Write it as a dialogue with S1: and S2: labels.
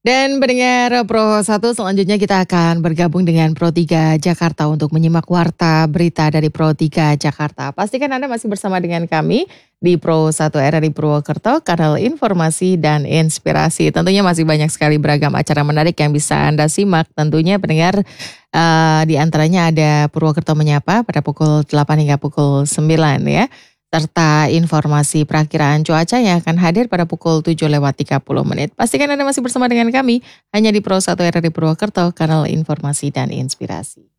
S1: Dan pendengar Pro 1 selanjutnya kita akan bergabung dengan Pro 3 Jakarta untuk menyimak warta berita dari Pro 3 Jakarta. Pastikan Anda masih bersama dengan kami di Pro 1 RRI Purwokerto, kanal informasi dan inspirasi. Tentunya masih banyak sekali beragam acara menarik yang bisa Anda simak. Tentunya pendengar di antaranya ada Purwokerto Menyapa pada pukul 8 hingga pukul 9 ya. Serta informasi perakiraan cuaca yang akan hadir pada pukul 7:30. Pastikan Anda masih bersama dengan kami hanya di Pro 1 RRI Purwokerto, kanal informasi dan inspirasi.